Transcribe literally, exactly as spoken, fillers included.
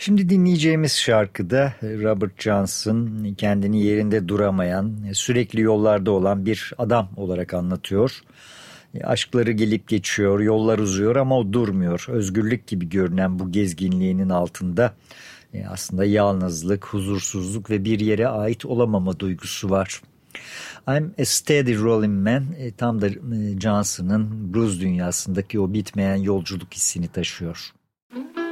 Şimdi dinleyeceğimiz şarkıda Robert Johnson kendini yerinde duramayan, sürekli yollarda olan bir adam olarak anlatıyor. Aşkları gelip geçiyor, yollar uzuyor ama o durmuyor. Özgürlük gibi görünen bu gezginliğinin altında aslında yalnızlık, huzursuzluk ve bir yere ait olamama duygusu var. I'm a Steady Rolling Man tam da Johnson'ın blues dünyasındaki o bitmeyen yolculuk hissini taşıyor.